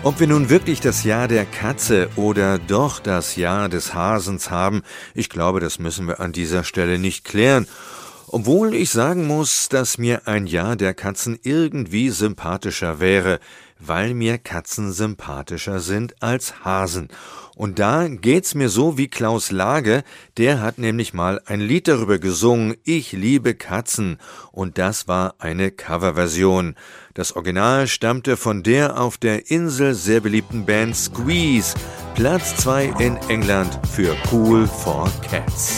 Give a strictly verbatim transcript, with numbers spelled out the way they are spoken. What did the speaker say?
Ob wir nun wirklich das Jahr der Katze oder doch das Jahr des Hasens haben, ich glaube, das müssen wir an dieser Stelle nicht klären. Obwohl ich sagen muss, dass mir ein Jahr der Katzen irgendwie sympathischer wäre, weil mir Katzen sympathischer sind als Hasen. Und da geht's mir so wie Klaus Lage, der hat nämlich mal ein Lied darüber gesungen, Ich liebe Katzen, und das war eine Coverversion. Das Original stammte von der auf der Insel sehr beliebten Band Squeeze, Platz zwei in England für Cool for Cats.